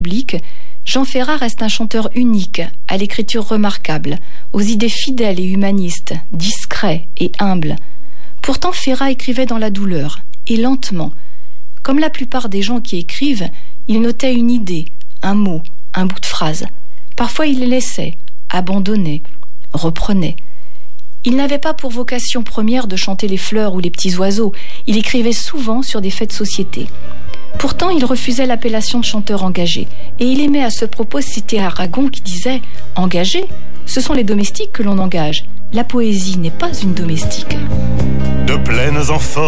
public, Jean Ferrat reste un chanteur unique, à l'écriture remarquable, aux idées fidèles et humanistes, discret et humble. Pourtant, Ferrat écrivait dans la douleur, et lentement. Comme la plupart des gens qui écrivent, il notait une idée, un mot, un bout de phrase. Parfois, il les laissait, abandonnait, reprenait. Il n'avait pas pour vocation première de chanter les fleurs ou les petits oiseaux. Il écrivait souvent sur des faits de société. Pourtant, il refusait l'appellation de chanteur engagé. Et il aimait à ce propos citer Aragon qui disait « Engagé, ce sont les domestiques que l'on engage. La poésie n'est pas une domestique. » De plaines en forêt.